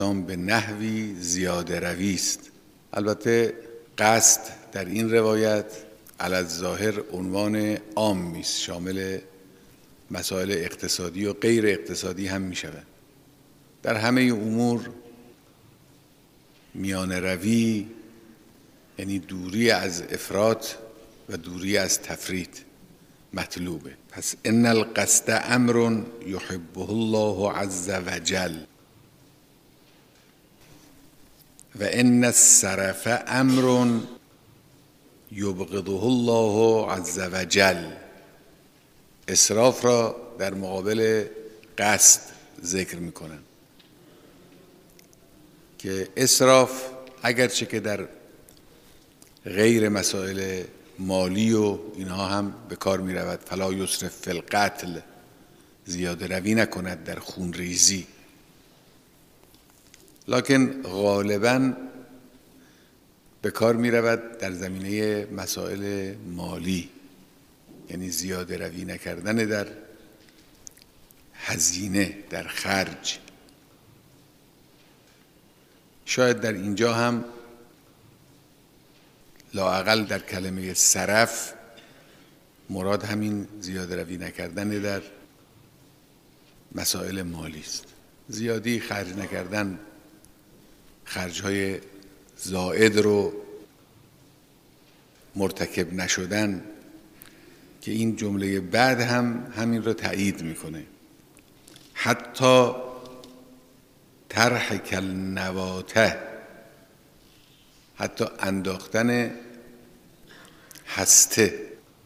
به نحوی زیاده روی است. البته قصد در این روایت علی الظاهر عنوان عامی است، شامل مسائل اقتصادی و غیر اقتصادی هم می شود. در همه امور میانه روی یعنی دوری از افراط و دوری از تفریط مطلوبه. پس ان القصد امر یحبه الله عز وجل و ان السرف امر یبغضه الله عز وجل. اسراف را در مقابل قصد ذکر میکنن که اسراف اگرچه که در غیر مسائل مالی و اینها هم به کار می رود، فلا یسرف فی القتل، زیاده روی نکند در خون ریزی، لکن غالباً به کار می رود در زمینه مسائل مالی، یعنی زیاده روی نکردن در هزینه، در خرج. شاید در اینجا هم لااقل در کلمه سرف مراد همین زیاده روی نکردن در مسائل مالی است. زیادی خرج نکردن، خرج‌های زائد رو مرتکب نشدن، که این جمله بعد هم همین رو تایید میکنه. حتی طرح النواته، حتی انداختن هسته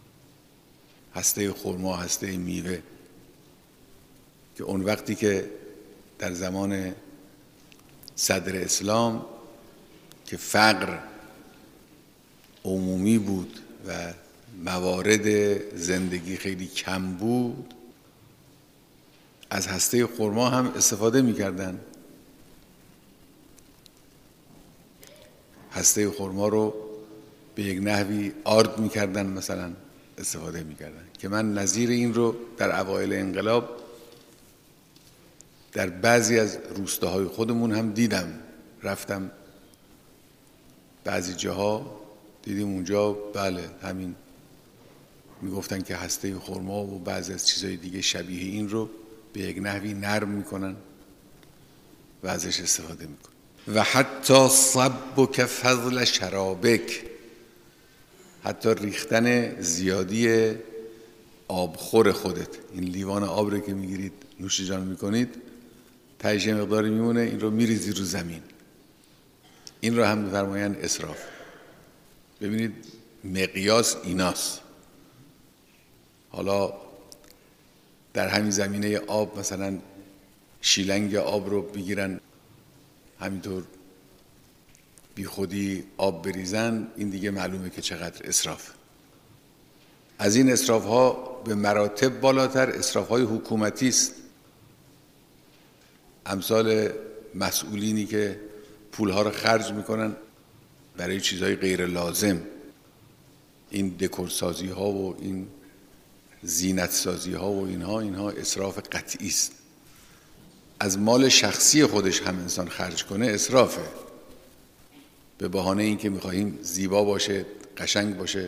خرما، هسته میوه، که اون وقتی که در زمان صدر اسلام که فقر عمومی بود و موارد زندگی خیلی کم بود، از هسته خرما هم استفاده می‌کردن. هسته خرما رو به یک نحوی آرد می‌کردن، مثلا استفاده می‌کردن، که من نظیر این رو در اوایل انقلاب در بعضی از روستاهای خودمون هم دیدم. رفتم بعضی جاها دیدیم اونجا بله همین میگفتن که هسته خرما و بعضی از چیزهای دیگه شبیه این رو به یک نحوی نرم میکنن و ازش استفاده میکنن. و حتی صبک فضل شرابک، حتی ریختن زیادی آبخور خودت، این لیوان آب رو که میگیرید نوش جان میکنید، تهش مقداری میمونه، این رو میریزی رو زمین، این رو هم میفرمایند اسراف. ببینید مقیاس ایناست. حالا در همین زمینه آب مثلا شیلنگ آب رو بگیرن همینطور بی خودی آب بریزن، این دیگه معلومه که چقدر اسراف. از این اسراف ها به مراتب بالاتر اسراف های حکومتی است. امثال مسئولینی که پولها رو خرج میکنن برای چیزهای غیر لازم، این دکورسازی ها و این زینت سازی ها و اینها اسراف قطعی است. از مال شخصی خودش هم انسان خرج کنه اسرافه، به بهانه اینکه میخواهیم زیبا باشه، قشنگ باشه،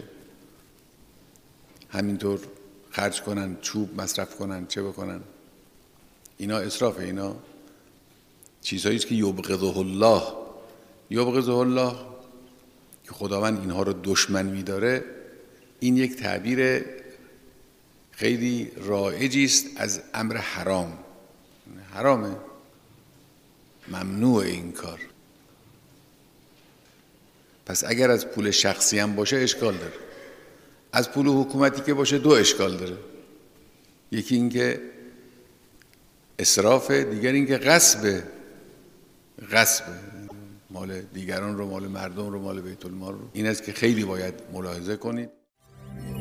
همینطور خرج کنن، چوب مصرف کنن، چه بکنن، اینا اسرافه. اینا چیزهایی است که یبغضه الله که خداوند اینها رو دشمن می‌داره. این یک تعبیر خیلی رایجی است از امر حرام. حرامه، ممنوع این کار. پس اگر از پول شخصی هم باشه اشکال داره، از پول حکومتی که باشه دو اشکال داره. یکی این که اسرافه، دیگر این که غصبه، مال دیگران رو، مال مردم رو، مال بیت المال رو. این است که خیلی باید ملاحظه کنید.